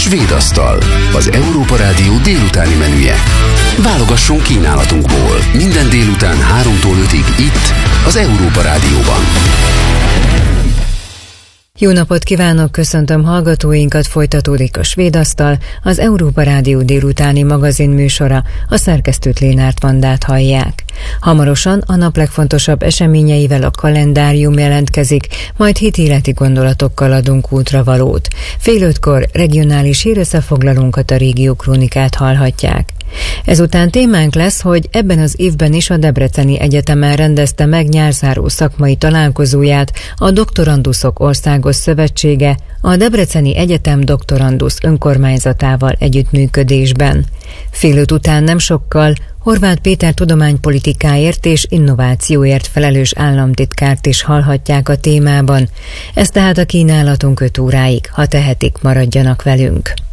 Svéd asztal, az Európa Rádió délutáni menüje. Válogasson kínálatunkból minden délután 3-tól 5-ig itt, az Európa Rádióban. Jó napot kívánok, köszöntöm hallgatóinkat, folytatódik a Svéd asztal, az Európa Rádió délutáni magazin műsora, a szerkesztőt Lénárt Vandát hallják. Hamarosan a nap legfontosabb eseményeivel a kalendárium jelentkezik, majd hitéleti gondolatokkal adunk útravalót. 4:30 regionális hírösszefoglalónkat, a Régió Krónikát hallhatják. Ezután témánk lesz, hogy ebben az évben is a Debreceni Egyetemen rendezte meg nyárzáró szakmai találkozóját a Doktoranduszok Országos Szövetsége a Debreceni Egyetem doktorandusz önkormányzatával együttműködésben. 4:30 után nem sokkal Horváth Péter tudománypolitikáért és innovációért felelős államtitkárt is hallhatják a témában. Ez tehát a kínálatunk 5 óráig, ha tehetik, maradjanak velünk.